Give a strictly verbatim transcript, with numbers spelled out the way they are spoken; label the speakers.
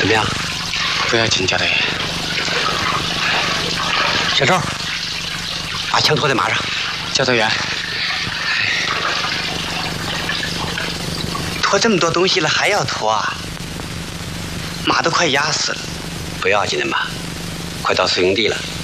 Speaker 1: 么样？
Speaker 2: 不要紧，教导员。
Speaker 1: 小周，把枪托在马上。
Speaker 2: 教导员，拖这么多东西了还要拖啊？马都快压死了。
Speaker 1: 不要紧的嘛，快到宿营地了。